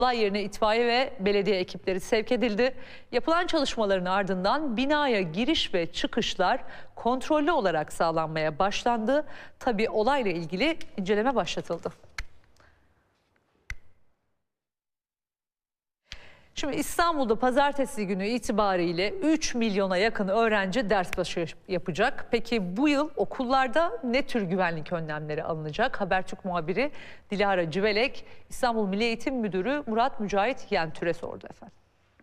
Olay yerine itfaiye ve belediye ekipleri sevk edildi. Yapılan çalışmaların ardından binaya giriş ve çıkışlar kontrollü olarak sağlanmaya başlandı. Tabii olayla ilgili inceleme başlatıldı. Şimdi İstanbul'da pazartesi günü itibariyle 3 milyona yakın öğrenci ders başı yapacak. Peki bu yıl okullarda ne tür güvenlik önlemleri alınacak? Habertürk muhabiri Dilara Civelek, İstanbul Milli Eğitim Müdürü Murat Mücahit Yentür'e sordu efendim.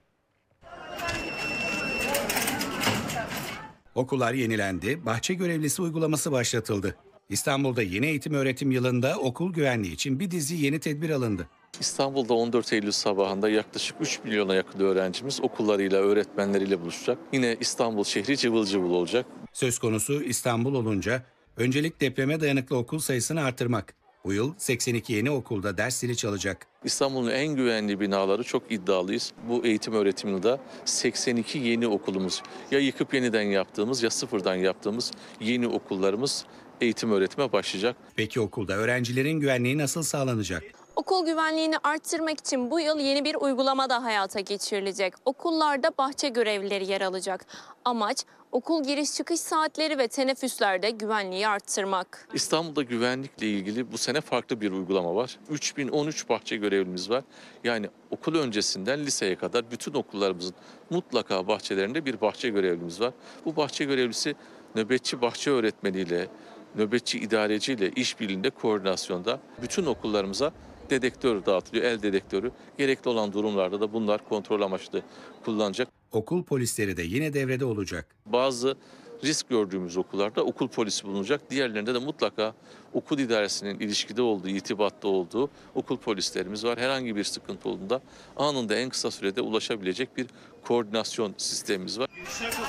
Okullar yenilendi, bahçe görevlisi uygulaması başlatıldı. İstanbul'da yeni eğitim öğretim yılında okul güvenliği için bir dizi yeni tedbir alındı. İstanbul'da 14 Eylül sabahında yaklaşık 3 milyona yakın öğrencimiz okullarıyla, öğretmenleriyle buluşacak. Yine İstanbul şehri cıvıl cıvıl olacak. Söz konusu İstanbul olunca öncelik depreme dayanıklı okul sayısını artırmak. Bu yıl 82 yeni okulda ders zili çalacak. İstanbul'un en güvenli binaları çok iddialıyız. Bu eğitim öğretim yılında 82 yeni okulumuz, ya yıkıp yeniden yaptığımız ya sıfırdan yaptığımız yeni okullarımız eğitim öğretime başlayacak. Peki okulda öğrencilerin güvenliği nasıl sağlanacak? Okul güvenliğini arttırmak için bu yıl yeni bir uygulama da hayata geçirilecek. Okullarda bahçe görevlileri yer alacak. Amaç okul giriş çıkış saatleri ve teneffüslerde güvenliği arttırmak. İstanbul'da güvenlikle ilgili bu sene farklı bir uygulama var. 3013 bahçe görevlimiz var. Yani okul öncesinden liseye kadar bütün okullarımızın mutlaka bahçelerinde bir bahçe görevlimiz var. Bu bahçe görevlisi nöbetçi bahçe öğretmeniyle, nöbetçi idareciyle işbirliğinde, koordinasyonda bütün okullarımıza dedektör dağıtılıyor, el dedektörü. Gerekli olan durumlarda da bunlar kontrol amaçlı kullanacak. Okul polisleri de yine devrede olacak. Bazı risk gördüğümüz okullarda okul polisi bulunacak. Diğerlerinde de mutlaka okul idaresinin ilişkide olduğu, irtibatta olduğu okul polislerimiz var. Herhangi bir sıkıntı olduğunda anında en kısa sürede ulaşabilecek bir koordinasyon sistemimiz var.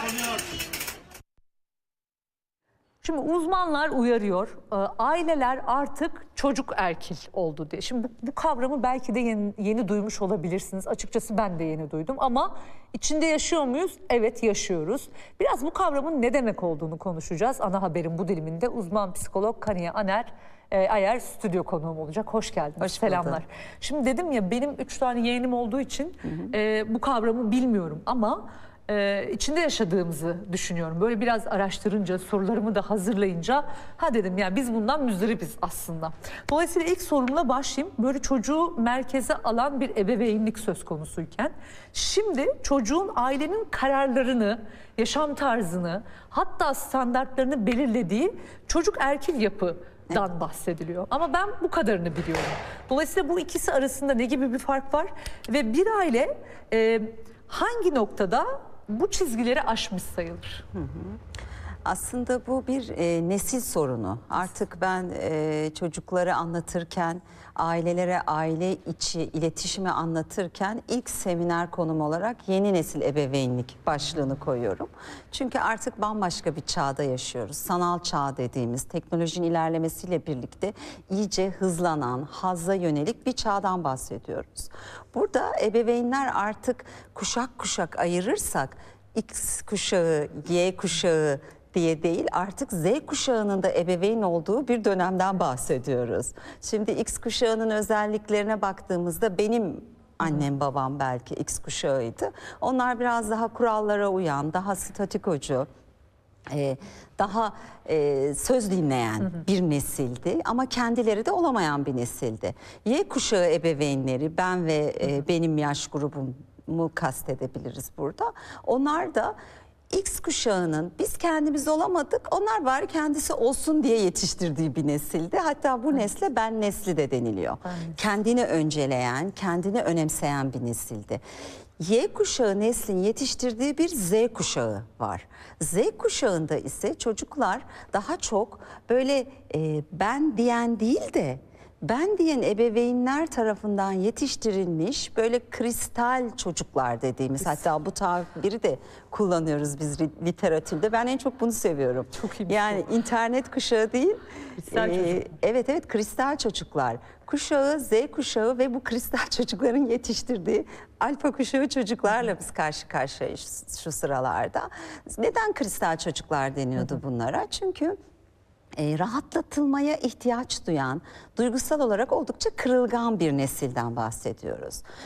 Şimdi uzmanlar uyarıyor, aileler artık çocuk erkil oldu diye. Şimdi bu kavramı belki de yeni duymuş olabilirsiniz. Açıkçası ben de yeni duydum ama içinde yaşıyor muyuz? Evet, yaşıyoruz. Biraz bu kavramın ne demek olduğunu konuşacağız. Ana haberin bu diliminde uzman psikolog Kaniye Ayer stüdyo konuğum olacak. Hoş geldiniz. Hoş Selamlar. Şimdi dedim ya, benim 3 tane yeğenim olduğu için bu kavramı bilmiyorum ama içinde yaşadığımızı düşünüyorum. Böyle biraz araştırınca, sorularımı da hazırlayınca dedim yani biz bundan müzdaripiz aslında. Dolayısıyla ilk sorumla başlayayım. Böyle çocuğu merkeze alan bir ebeveynlik söz konusuyken şimdi çocuğun ailenin kararlarını, yaşam tarzını, hatta standartlarını belirlediği çocuk erkil yapıdan bahsediliyor. Ama ben bu kadarını biliyorum. Dolayısıyla bu ikisi arasında ne gibi bir fark var? Ve bir aile hangi noktada bu çizgileri aşmış sayılır? Aslında bu bir nesil sorunu. Artık ben çocukları anlatırken, ailelere aile içi iletişimi anlatırken ilk seminer konum olarak yeni nesil ebeveynlik başlığını koyuyorum. Çünkü artık bambaşka bir çağda yaşıyoruz. Sanal çağ dediğimiz teknolojinin ilerlemesiyle birlikte iyice hızlanan, hazza yönelik bir çağdan bahsediyoruz. Burada ebeveynler artık kuşak kuşak ayırırsak X kuşağı, Y kuşağı diye değil, artık Z kuşağının da ebeveyn olduğu bir dönemden bahsediyoruz. Şimdi X kuşağının özelliklerine baktığımızda benim annem babam belki X kuşağıydı. Onlar biraz daha kurallara uyan, daha statikocu, daha söz dinleyen bir nesildi ama kendileri de olamayan bir nesildi. Y kuşağı ebeveynleri, ben ve benim yaş grubumu kastedebiliriz burada. Onlar da X kuşağının biz kendimiz olamadık, onlar bari kendisi olsun diye yetiştirdiği bir nesildi. Hatta bu nesle ben nesli de deniliyor. Kendini önceleyen, kendini önemseyen bir nesildi. Y kuşağı neslin yetiştirdiği bir Z kuşağı var. Z kuşağında ise çocuklar daha çok böyle ben diyen değil de ben diyen ebeveynler tarafından yetiştirilmiş böyle kristal çocuklar dediğimiz, hatta bu tabiri de kullanıyoruz biz literatürde. Ben en çok bunu seviyorum. Çok iyi. Yani internet kuşağı değil. Kristal çocuk. Evet, kristal çocuklar. Kuşağı, Z kuşağı ve bu kristal çocukların yetiştirdiği alfa kuşağı çocuklarla biz karşı karşıyayız şu sıralarda. Neden kristal çocuklar deniyordu bunlara? Çünkü rahatlatılmaya ihtiyaç duyan, duygusal olarak oldukça kırılgan bir nesilden bahsediyoruz.